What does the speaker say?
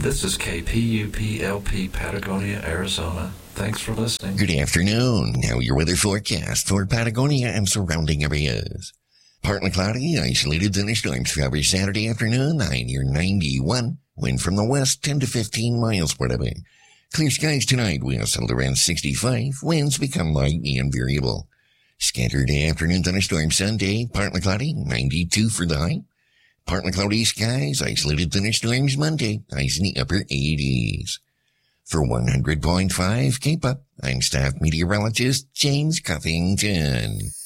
This is KPUP-LP Patagonia, Arizona. Thanks for listening. Good afternoon. Now your weather forecast for Patagonia and surrounding areas. Partly cloudy, isolated thunderstorms throughout Saturday afternoon, high near 91. Wind from the west, 10 to 15 miles per hour. Clear skies tonight, we'll settle around 65. Winds become light and variable. Scattered afternoon thunderstorms Sunday, partly cloudy, 92 for the high. Partly cloudy skies, isolated thunderstorms Monday, highs in the upper 80s. For 100.5 K-Pop, I'm staff meteorologist James Cuffington.